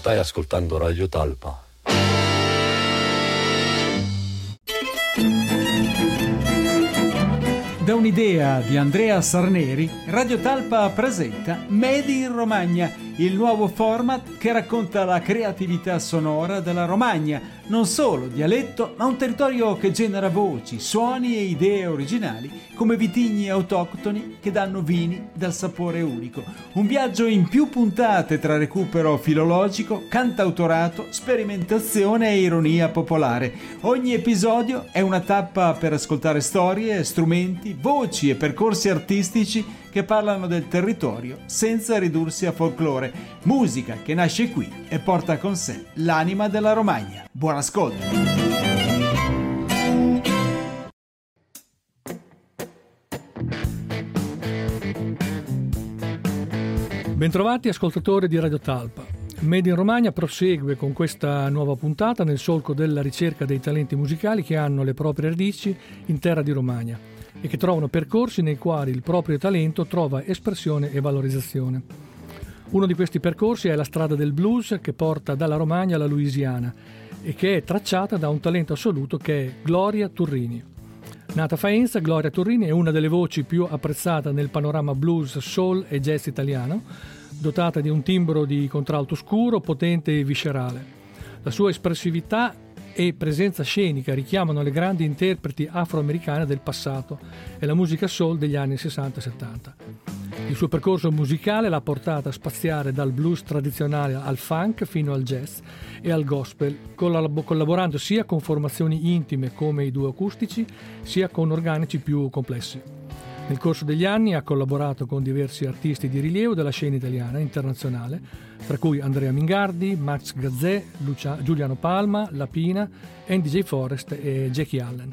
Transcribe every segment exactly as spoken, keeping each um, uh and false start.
Stai ascoltando Radio Talpa. Da un'idea di Andrea Sarneri, Radio Talpa presenta Made in Romagna, il nuovo format che racconta la creatività sonora della Romagna, non solo dialetto, ma un territorio che genera voci, suoni e idee originali, come vitigni autoctoni che danno vini dal sapore unico. Un viaggio in più puntate tra recupero filologico, cantautorato, sperimentazione e ironia popolare. Ogni episodio è una tappa per ascoltare storie, strumenti, voci e percorsi artistici che parlano del territorio senza ridursi a folklore. Musica che nasce qui e porta con sé l'anima della Romagna. Buon ascolto! Bentrovati ascoltatori di Radio Talpa. Made in Romagna prosegue con questa nuova puntata nel solco della ricerca dei talenti musicali che hanno le proprie radici in terra di Romagna e che trovano percorsi nei quali il proprio talento trova espressione e valorizzazione. Uno di questi percorsi è la strada del blues che porta dalla Romagna alla Louisiana e che è tracciata da un talento assoluto che è Gloria Turrini. Nata a Faenza, Gloria Turrini è una delle voci più apprezzate nel panorama blues, soul e jazz italiano, dotata di un timbro di contralto scuro, potente e viscerale. La sua espressività e presenza scenica richiamano le grandi interpreti afroamericane del passato e la musica soul degli anni sessanta e settanta. Il suo percorso musicale l'ha portata a spaziare dal blues tradizionale al funk fino al jazz e al gospel, collaborando sia con formazioni intime come i duo acustici, sia con organici più complessi. Nel corso degli anni ha collaborato con diversi artisti di rilievo della scena italiana e internazionale, tra cui Andrea Mingardi, Max Gazzè, Lucia, Giuliano Palma, Lapina, Andy J. Forrest e Jackie Allen.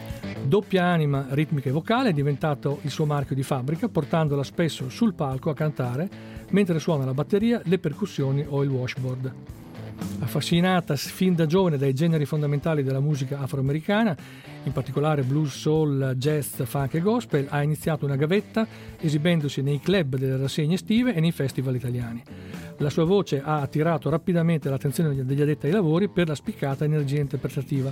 Doppia anima ritmica e vocale è diventato il suo marchio di fabbrica, portandola spesso sul palco a cantare mentre suona la batteria, le percussioni o il washboard. Affascinata fin da giovane dai generi fondamentali della musica afroamericana, in particolare blues, soul, jazz, funk e gospel, ha iniziato una gavetta esibendosi nei club delle rassegne estive e nei festival italiani. La sua voce ha attirato rapidamente l'attenzione degli addetti ai lavori per la spiccata energia interpretativa.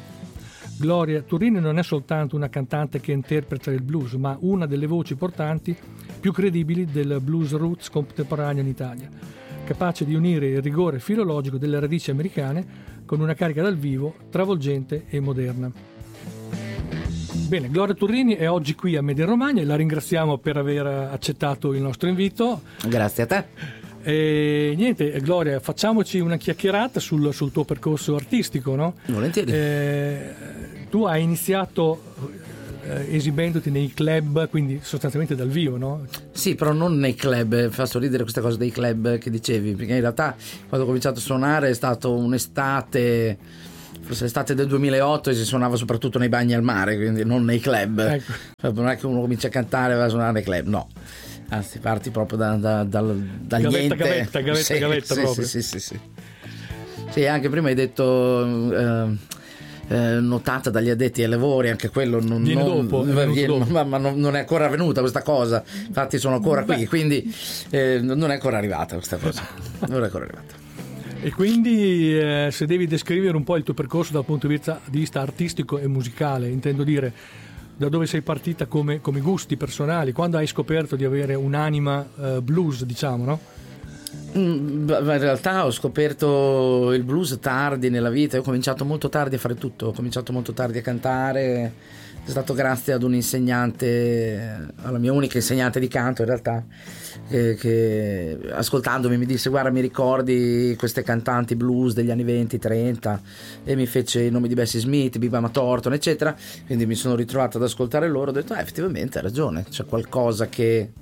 Gloria Turrini non è soltanto una cantante che interpreta il blues, ma una delle voci portanti più credibili del blues roots contemporaneo in Italia, capace di unire il rigore filologico delle radici americane con una carica dal vivo travolgente e moderna. Bene, Gloria Turrini è oggi qui a Made in Romagna e la ringraziamo per aver accettato il nostro invito. Grazie a te. E niente, Gloria, facciamoci una chiacchierata sul, sul tuo percorso artistico, no? Volentieri. Eh, tu hai iniziato eh, esibendoti nei club, quindi sostanzialmente dal vivo, no? Sì, però non nei club, fa sorridere questa cosa dei club che dicevi, perché in realtà quando ho cominciato a suonare è stato un'estate, forse l'estate del duemilaotto, e si suonava soprattutto nei bagni al mare, quindi non nei club. Ecco. Non è che uno comincia a cantare e va a suonare nei club, no. Anzi, parti proprio da, da, da, dal gavetta, niente. Gavetta, gavetta, sì, gavetta sì, proprio. Sì, sì, sì. Sì, anche prima hai detto eh, eh, notata dagli addetti ai lavori, anche quello non, viene non, dopo, viene, dopo. Ma, ma non è ancora avvenuta questa cosa. Infatti sono ancora Beh. qui, quindi eh, non è ancora arrivata questa cosa. Non è ancora arrivata. E quindi eh, se devi descrivere un po' il tuo percorso dal punto di vista, di vista artistico e musicale, intendo dire da dove sei partita come, come gusti personali, quando hai scoperto di avere un'anima eh, blues, diciamo, no? Mm, in realtà ho scoperto il blues tardi nella vita. Io ho cominciato molto tardi a fare tutto, ho cominciato molto tardi a cantare. È stato grazie ad un insegnante, alla mia unica insegnante di canto in realtà, che, che ascoltandomi mi disse: guarda, mi ricordi queste cantanti blues degli anni venti trenta, e mi fece i nomi di Bessie Smith, Big Mama Thornton eccetera. Quindi mi sono ritrovato ad ascoltare loro, ho detto ah, effettivamente hai ragione, c'è qualcosa che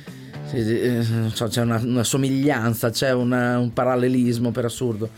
c'è una, una somiglianza, c'è una, un parallelismo per assurdo,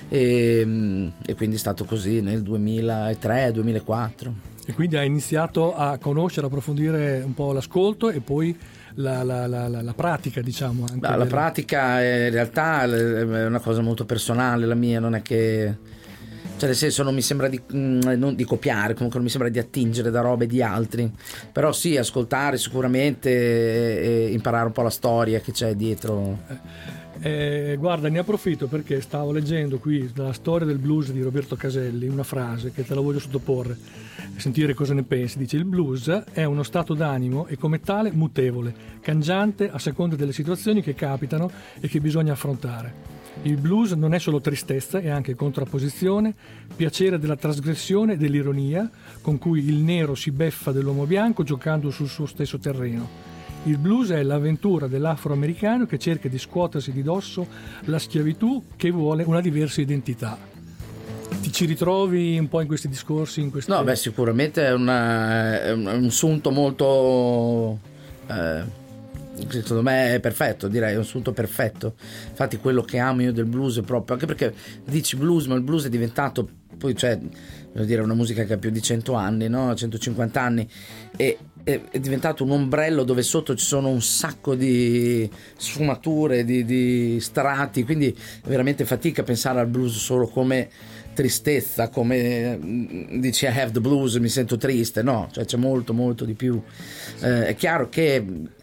e, e quindi è stato così nel duemilatré duemilaquattro. E quindi hai iniziato a conoscere, approfondire un po' l'ascolto e poi la, la, la, la, la pratica, diciamo. Anche Beh, la della... pratica in realtà è una cosa molto personale, la mia, non è che, cioè nel senso non mi sembra di, non di copiare, comunque non mi sembra di attingere da robe di altri, però sì, ascoltare sicuramente e, e imparare un po' la storia che c'è dietro. Eh, guarda, ne approfitto perché stavo leggendo qui dalla storia del blues di Roberto Caselli una frase che te la voglio sottoporre, sentire cosa ne pensi. Dice: il blues è uno stato d'animo e come tale mutevole, cangiante a seconda delle situazioni che capitano e che bisogna affrontare. Il blues non è solo tristezza, è anche contrapposizione, piacere della trasgressione e dell'ironia con cui il nero si beffa dell'uomo bianco giocando sul suo stesso terreno. Il blues è l'avventura dell'afroamericano che cerca di scuotersi di dosso la schiavitù, che vuole una diversa identità. Ti ci ritrovi un po' in questi discorsi? In queste... No, beh, sicuramente è, una, è un, è un sunto molto... Eh, secondo me è perfetto, direi, è un sunto perfetto. Infatti quello che amo io del blues è proprio, anche perché dici blues, ma il blues è diventato poi, cioè, voglio dire, una musica che ha più di cento anni, no? centocinquanta anni, e è, è diventato un ombrello dove sotto ci sono un sacco di sfumature, di, di strati, quindi è veramente fatica a pensare al blues solo come tristezza, come dici I have the blues, mi sento triste, no, cioè c'è molto molto di più. Eh, è chiaro che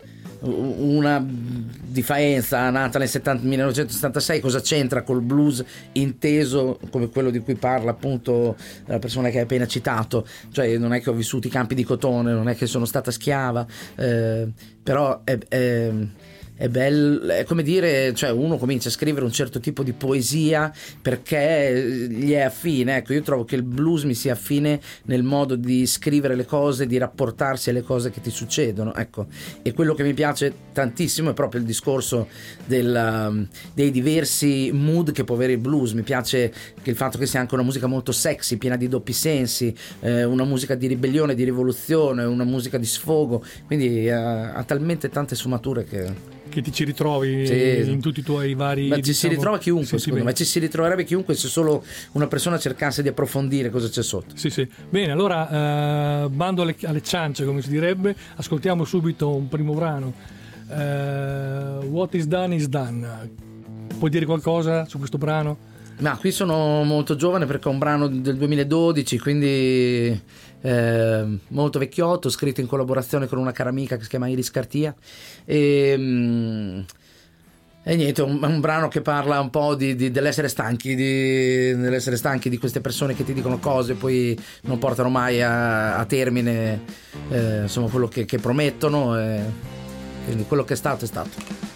una di Faenza nata nel millenovecentosettantasei cosa c'entra col blues inteso come quello di cui parla appunto la persona che hai appena citato? Cioè non è che ho vissuto i campi di cotone, non è che sono stata schiava, eh, però è, è è bello, è come dire, cioè uno comincia a scrivere un certo tipo di poesia perché gli è affine. Ecco, io trovo che il blues mi sia affine nel modo di scrivere le cose, di rapportarsi alle cose che ti succedono, ecco. E quello che mi piace tantissimo è proprio il discorso del, dei diversi mood che può avere il blues. Mi piace che il fatto che sia anche una musica molto sexy, piena di doppi sensi, eh, una musica di ribellione, di rivoluzione, una musica di sfogo, quindi eh, ha talmente tante sfumature che che ti ci ritrovi sì. in tutti i tuoi vari... Ma ci diciamo, si ritrova chiunque, sì, sì, ma ci si ritroverebbe chiunque se solo una persona cercasse di approfondire cosa c'è sotto. Sì, sì. Bene, allora, eh, bando alle, alle ciance, come si direbbe, ascoltiamo subito un primo brano. Eh, What is done is done. Puoi dire qualcosa su questo brano? Ma qui sono molto giovane perché è un brano del duemiladodici, quindi eh, molto vecchiotto, scritto in collaborazione con una cara amica che si chiama Iris Cartia, e, mm, e niente, è un, un brano che parla un po' di, di, dell'essere stanchi di, dell'essere stanchi di queste persone che ti dicono cose e poi non portano mai a, a termine eh, insomma quello che, che promettono, e quindi quello che è stato è stato.